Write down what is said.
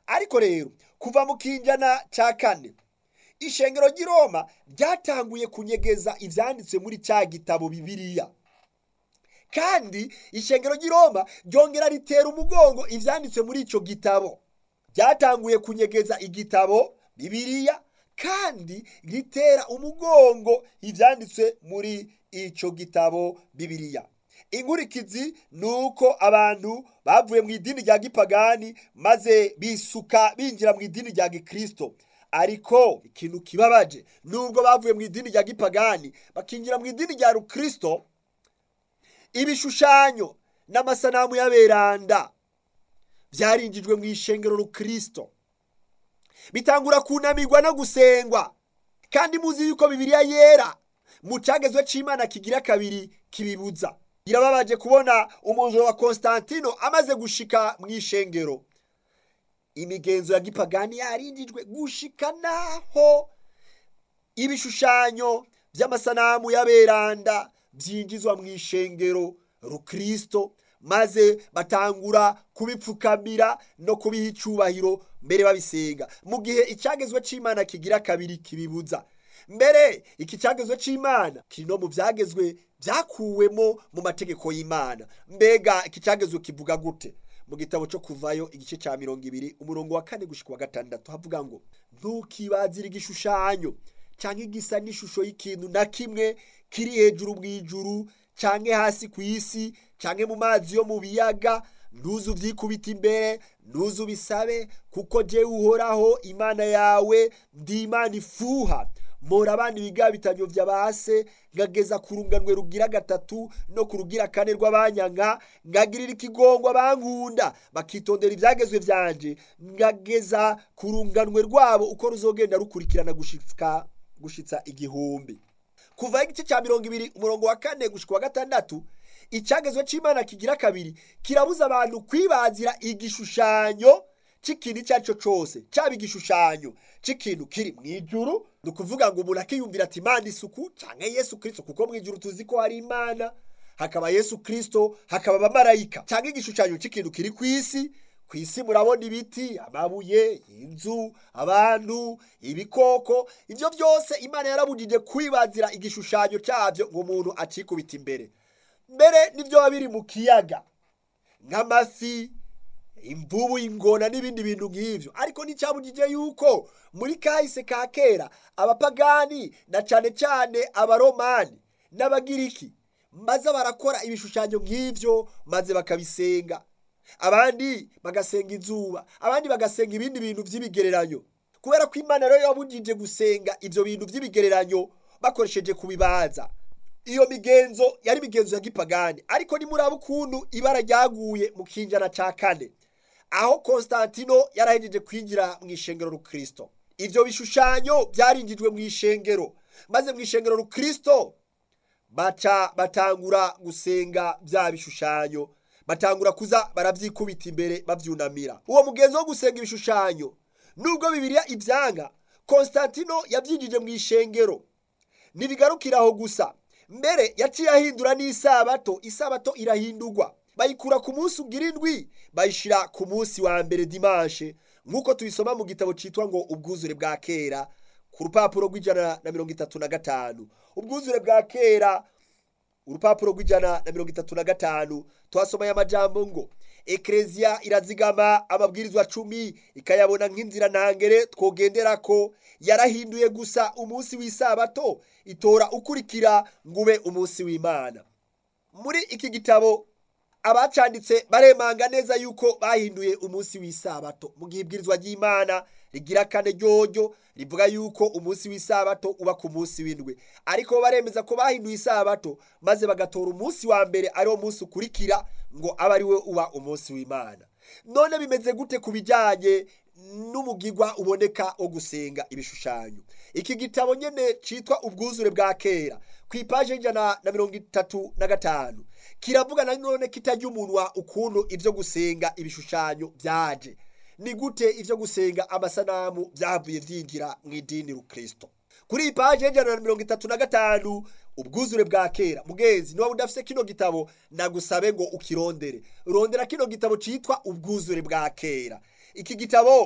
ariko rero kuva mu kinjana ca kane ishengero ry'i Roma ryatanguye kunyegeza ivyanditswe muri ca gitabo Bibiliya, kandi ishengero ry'i Roma ryongera ritera umugongo ivyanditswe muri ico gitabo. Ryatanguye kunyegeza igitabo Bibiliya kandi ritera umugongo ivyanditswe muri ico gitabo Bibiliya. Inkurikizi nuko abantu bavuye mu idini rya gipagani maze bisuka binjira mu idini rya gikristo. Ariko ikintu kibabaje, nubwo bavuye mu idini rya gipagani bakinjira mu idini rya rukristo, ibishushanyo n'amasanamu y'aberanda vyarinjijwe mu ishengero rukristo, bitangura kunamirwa no gusengwa. Kandi muzi yuko Bibiliya yera mu cagezwe c'Imana kigira kabiri kibibuza. Birababaje kubona umunjoro wa Konstantino amaze gushika mu ishengero, imigenzo ya gipagani yarinjijwe gushika naho ibishushanyo vy'amasanamu y'aberanda vyinjizwa mu ishengero rukristo, maze batangura kubipfukamira no kubiha icubahiro mbere babisenga, mu gihe icagezwe c'Imana kigira kabiri kibibuza. Mbere iki cagezwe c'Imana kiri no mu vyagezwe vyakuwemo mu mategeko y'Imana. Mbega iki cagezwe kivuga gute? Mu gitabo cyo Kuvayo igice ca 20 umurongo wa 4 gushika wa 6 havuga ngo, ntukibazire igishushanyo canke igisa n'ishusho y'ikintu na kimwe kiri hejuru mw'ijuru canke hasi kw'isi canke mu mazi yo mu biyaga. Ntuzu vyikubita imbere, ntuzu bisabe, kuko jewe Uhoraho Imana yawe ndi Imana ifuha, mpora abana ibigabitanyo vy'abase, ngageza ku runganwe rugira gatatu no ku rugira kane rw'abanyanka, ngagirira ikigongwa bankunda bakitondera ivyagezwe vyanje, ngageza ku runganwe rwabo uko ruzogenda rukurikirana gushitsa igihumbi. Kuva igice ca 20 umurongo wa 4 gushika wa 6, icagezwe c'Imana kigira kabiri kirabuza abantu kwibazira igishushanyo c'ikintu icarico cose, caba igishushanyo c'ikintu kiri mw'ijuru, nukuvuga ngo umuntu akiyumvira ati Imana isuku canke Yesu Kristo, kuko mw'ijuru tuzi ko hari Imana, hakaba Yesu Kristo, hakaba abamarayika, canke igishushanyo c'ikintu kiri kw'isi. Kw'isi murabona ibiti, amabuye, inzu, abantu, ibikoko. Ivyo vyose Imana yarabujije kwibazira igishushanyo cavyo ngo umuntu acikubita imbere. Mbere nivyo babiri mu kiyaga nk'amafi, imvubu, ingona n'ibindi bintu nk'ivyo. Ariko nicabujije yuko muri kahise ka kera abapagani na cane cane abaromani n'abagiriki maze barakora ibishushanyo nk'ivyo maze bakabisenga. Abandi bagasenga izuba, abandi bagasenga ibindi bintu vy'ibigereranyo, kubera ko Imana rero yabujije gusenga ivyo bintu vy'ibigereranyo bakoresheje kubibaza. Iyo migenzo yari migenzo ya gipagani. Ariko ni muraba ukuntu ibara ryaguye mu kinjana ca kane, aho Konstantino yarahejeje kwinjira mu ishengero rukristo. Ivyo bishushanyo vyarinjijwe mu ishengero, maze mu ishengero rukristo batangura gusenga vya bishushanyo, batangura kuza baravyikubita imbere bavyunamira. Uwo mugenzo wo gusenga ibishushanyo, nubwo Bibiliya ivyanga, Konstantino yavyinjije mu ishengero. Nibigarukiraho gusa, mbere yaciye ahindura n'isabato. Isabato irahindurwa, bayikura ku munsi ugira indwi bayishira ku munsi wa mbere dimanche, nk'uko tubisoma mu gitabo citwa ngo ubwuzure bwa kera ku rupapuro rw'135. Ubwuzure bwa kera urupapuro rw'135 twasoma y'amajambo ngo, Eklezia irazigama amabwirizwa 10 ikayabona nk'inzira ntangere twogenderako, yarahinduye gusa umunsi w'isabato itora ukurikira ngube umunsi w'Imana. Muri iki gitabo abacanditse baremanga neza yuko bahinduye umunsi w'isabato, mu gihe ibwirizwa ry'Imana rigira kane ryoryo rivuga yuko umunsi w'isabato uba ku munsi w'indwi. Ariko baremeza ko bahinduye isabato maze bagatora umunsi wa mbere ari wo munsi ukurikira ngo abe ari we uba umunsi w'Imana. None bimeze gute kubijanye n'umugirwa uboneka wo gusenga ibishushanyo? Iki gitabo nyene citwa ubwuzure bwa kera kwipaje 135 kiravuga na none kitajya umunwa ukuntu ivyo gusenga ibishushanyo vyaje. Ni gute ivyo gusenga amasanamu vyavuye vyinjira mu idini rukristo? Kuri ipaje 135 ubwuzure bwa kera. Mugezi niba udafise kino gitabo nagusabe ngo ukirondere. Rondera kino gitabo citwa ubwuzure bwa kera. Iki gitabo